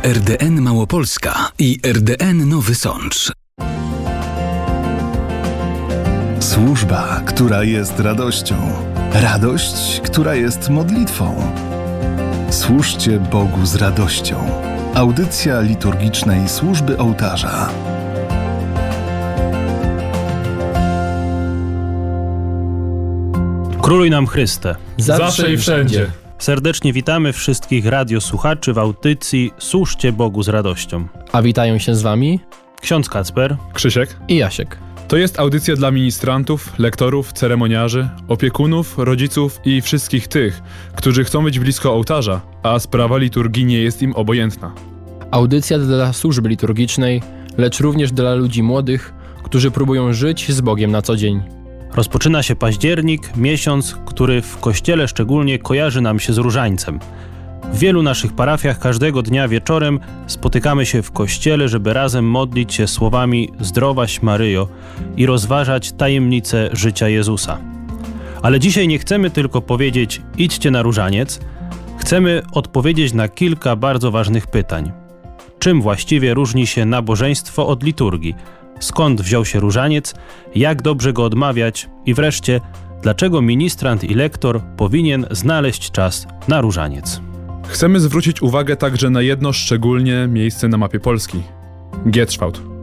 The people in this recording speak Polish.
RDN Małopolska i RDN Nowy Sącz. Służba, która jest radością. Radość, która jest modlitwą. Służcie Bogu z radością. Audycja liturgicznej służby ołtarza. Króluj nam Chryste. Zawsze i wszędzie. Serdecznie witamy wszystkich radiosłuchaczy w audycji Służcie Bogu z radością. A witają się z wami Ksiądz Kacper, Krzysiek. i Jasiek. To jest audycja dla ministrantów, lektorów, ceremoniarzy, opiekunów, rodziców i wszystkich tych, którzy chcą być blisko ołtarza, a sprawa liturgii nie jest im obojętna. Audycja dla służby liturgicznej, lecz również dla ludzi młodych, którzy próbują żyć z Bogiem na co dzień. rozpoczyna się październik, miesiąc, który w Kościele szczególnie kojarzy nam się z różańcem. W wielu naszych parafiach każdego dnia wieczorem spotykamy się w kościele, żeby razem modlić się słowami Zdrowaś Maryjo i rozważać tajemnice życia Jezusa. Ale dzisiaj nie chcemy tylko powiedzieć idźcie na różaniec, chcemy odpowiedzieć na kilka bardzo ważnych pytań. Czym właściwie różni się nabożeństwo od liturgii? Skąd wziął się różaniec? Jak dobrze go odmawiać? I wreszcie, dlaczego ministrant i lektor powinien znaleźć czas na różaniec? Chcemy zwrócić uwagę także na jedno szczególnie miejsce na mapie Polski – Gierczwałd.